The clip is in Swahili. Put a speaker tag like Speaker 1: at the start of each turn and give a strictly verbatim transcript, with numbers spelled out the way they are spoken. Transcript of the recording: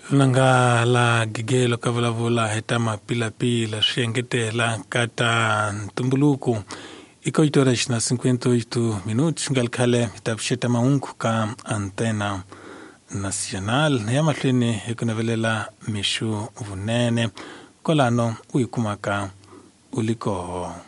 Speaker 1: Nanga la gigelo kavulavula hetama pila pila shengetela kata tumbuluku iko itoresh na cinquenta e oito minutos ngalkale itapsheta maungu ka antena nacional yama hlini ikunavelela mishu vunene kolano uikumaka ulikoho.